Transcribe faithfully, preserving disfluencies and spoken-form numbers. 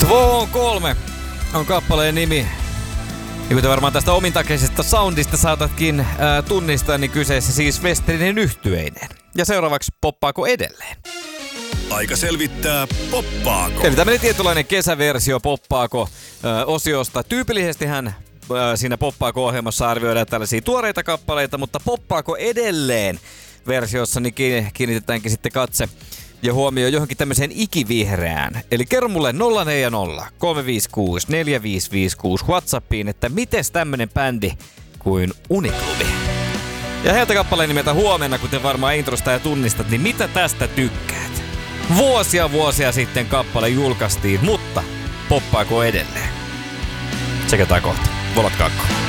Två kolme on kappaleen nimi. Ja kuten varmaan tästä omintakeisesta soundista saatatkin ää, tunnistaa, niin kyseessä siis Westerinen yhtyeinen. Ja seuraavaksi poppaako edelleen? Aika selvittää, poppaako. Eli tämmöinen tietynlainen kesäversio poppaako-osiosta. Tyypillisestihän ää, siinä poppaako-ohjelmassa arvioidaan tällaisia tuoreita kappaleita, mutta poppaako edelleen versiossa, niin kiinnitetäänkin sitten katse ja huomio johonkin tämmöiseen ikivihreään. Eli kerro mulle nolla neljä nolla kolme viisi kuusi neljä viisi viisi kuusi WhatsAppiin, että mites tämmönen bändi kuin Uniklubi. Ja heiltä kappaleen nimeltä Huomenna, kuten varmaan introsta ja tunnistat, niin mitä tästä tykkäät? Vuosia vuosia sitten kappale julkaistiin, mutta poppaako edelleen? Sekä tää kohta. Volat kakko.